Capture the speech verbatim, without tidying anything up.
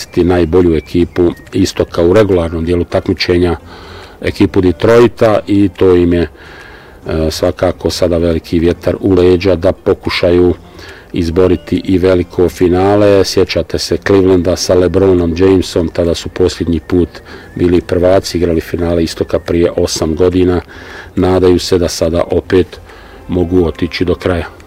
prebaciti najbolju ekipu istoka u regularnom dijelu takmičenja, ekipu Detroita, i to im je svakako sada veliki vjetar u leđa da pokušaju izboriti i veliko finale. Sjećate se Clevelanda sa LeBronom Jamesom, tada su posljednji put bili prvaci, igrali finale istoka prije osam godina. Nadaju se da sada opet mogu otići do kraja.